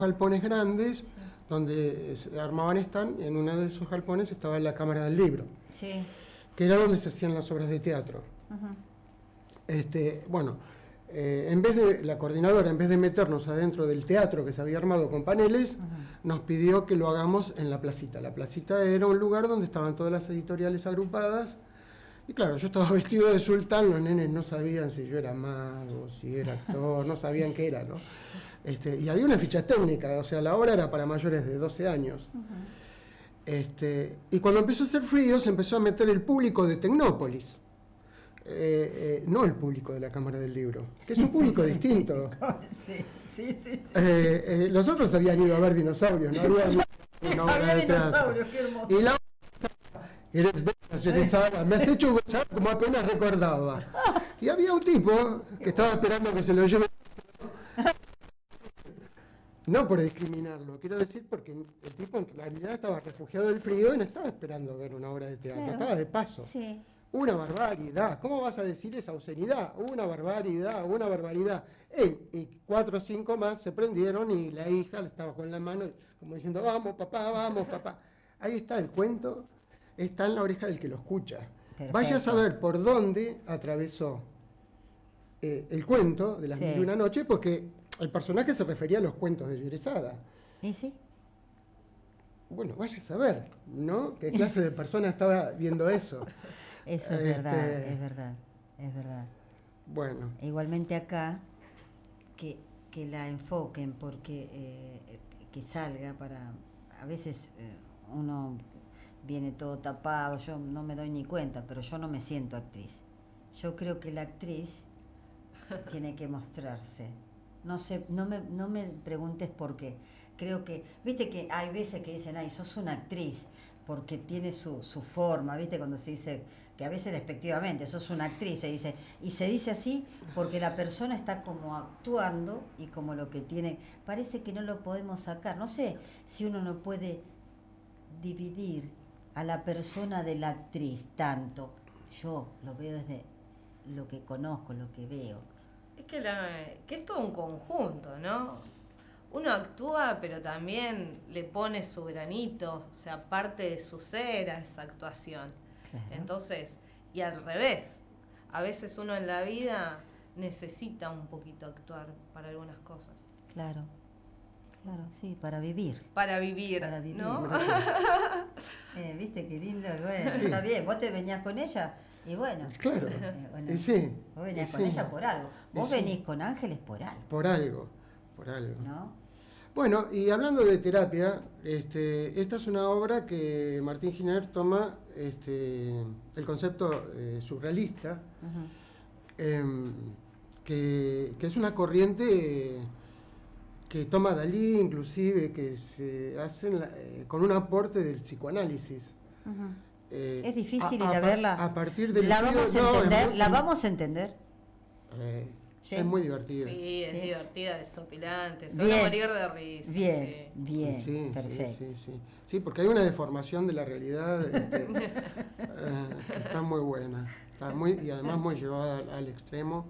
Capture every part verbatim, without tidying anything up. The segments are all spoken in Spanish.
galpones grandes donde se armaban stand, y en uno de esos galpones estaba la Cámara del Libro, Sí. que era donde se hacían las obras de teatro. Ujú. Este, bueno, eh, en vez de, la coordinadora, en vez de meternos adentro del teatro que se había armado con paneles, Ujú. nos pidió que lo hagamos en la placita. La placita era un lugar donde estaban todas las editoriales agrupadas, y claro, yo estaba vestido de sultán, los nenes no sabían si yo era mago, si era actor, no sabían qué era, ¿no? Este, y había una ficha técnica, o sea, la obra era para mayores de doce años. Ujú. Este, y cuando empezó a hacer frío, se empezó a meter el público de Tecnópolis. Eh, eh, no el público de la Cámara del Libro, que es un público distinto. Sí, sí, sí. sí. Eh, eh, los otros habían ido a ver dinosaurios, no había una obra Había de teatro. dinosaurios, qué hermoso. Y la eres bella, Yerezada, me has hecho gozar como apenas recordaba. Y había un tipo que estaba esperando que se lo lleve. No por discriminarlo, quiero decir porque el tipo en realidad estaba refugiado del frío y no estaba esperando ver una obra de teatro, Claro. estaba de paso. Sí. Una barbaridad, ¿cómo vas a decir esa obscenidad? Una barbaridad, una barbaridad. Él y cuatro o cinco más se prendieron y la hija le estaba con la mano como diciendo, vamos papá, vamos papá. Ahí está el cuento, está en la oreja del que lo escucha. Perfecto. Vaya a saber por dónde atravesó eh, el cuento de las Sí. mil y una noches, porque el personaje se refería a los cuentos de Yerezada. ¿Y sí? Bueno, vaya a saber, ¿no? ¿Qué clase de persona estaba viendo eso? Eso es Este, verdad, es verdad, es verdad. Bueno, Igualmente acá, que, que la enfoquen, porque eh, que salga para... A veces eh, uno viene todo tapado, yo no me doy ni cuenta, pero yo no me siento actriz. Yo creo que la actriz tiene que mostrarse. No sé, no me, no me preguntes por qué. Creo que, viste que hay veces que dicen, ay, sos una actriz, porque tiene su, su forma, viste, cuando se dice, que a veces despectivamente, sos una actriz, se dice, y se dice así porque la persona está como actuando y como lo que tiene, parece que no lo podemos sacar. No sé si uno no puede dividir a la persona de la actriz tanto. Yo lo veo desde lo que conozco, lo que veo. Es que, la, que es todo un conjunto, ¿no? Uno actúa, pero también le pone su granito, o sea, parte de su ser a esa actuación. Claro. Entonces, y al revés, a veces uno en la vida necesita un poquito actuar para algunas cosas. Claro, claro, sí, para vivir. Para vivir, Para vivir. ¿no? Eh, ¿Viste qué lindo? Bueno, Sí. está bien, vos te venías con ella y bueno. claro, eh, bueno, y sí, vos venías y con sí. ella por algo. Vos Y sí. venís con Ángeles por algo, por algo, por algo. ¿no? Bueno, y hablando de terapia, este, esta es una obra que Martín Giner toma este, el concepto eh, surrealista, Ujú. eh, que, que es una corriente que toma Dalí, inclusive, que se hace en la- eh, con un aporte del psicoanálisis. Ujú. Eh, Es difícil a- ir a a, verla. A partir del la estudio- vamos a no, es entender, muy- la vamos a entender. eh, Sí. Es muy divertida. Sí, es Sí. divertida, desopilante, se Bien. van a morir de risa. Bien, sí. bien, Sí, sí, perfecto. sí, sí. Sí, porque hay una deformación de la realidad este, eh, que está muy buena. Está muy, y además muy llevada al, al extremo.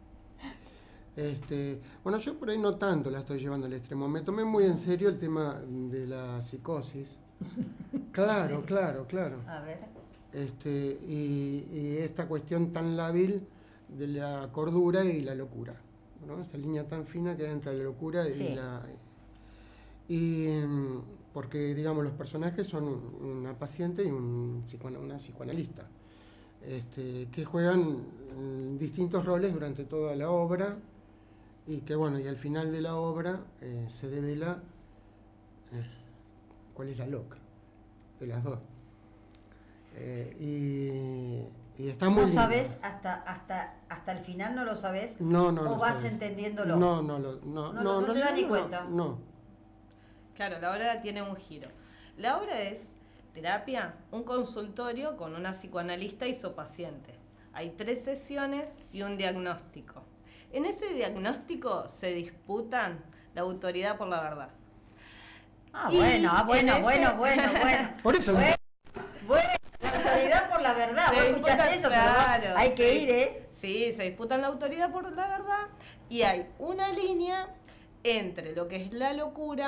Este, bueno, yo por ahí no tanto la estoy llevando al extremo. Me tomé muy en serio el tema de la psicosis. Claro, Sí. claro, claro. A ver. Este, y, y esta cuestión tan lábil de la cordura y la locura, ¿no? Esa línea tan fina que hay entre la locura y Sí. la... Y mm, porque, digamos, los personajes son un- una paciente y un psicoana- una psicoanalista, este, que juegan mm, distintos roles durante toda la obra y que, bueno, y al final de la obra eh, se devela eh, cuál es la loca de las dos. Eh, y, y está muy ¿No lindo. sabes hasta, hasta, hasta el final no lo sabes? No, no ¿O lo vas sabes. entendiéndolo? No, no, lo- no, No, no, no te das ni no, cuenta. No. Claro, la obra tiene un giro. La obra es terapia, un consultorio con una psicoanalista y su paciente. Hay tres sesiones y un diagnóstico. En ese diagnóstico se disputan la autoridad por la verdad. Ah, Y bueno, ah, bueno, en ese- bueno, bueno, bueno. Por eso Bueno, bueno, la autoridad por la verdad. Se Vos disputan, escuchaste eso, pero claro, vos- hay que sí. ir, ¿eh? Sí, se disputan la autoridad por la verdad y hay una línea entre lo que es la locura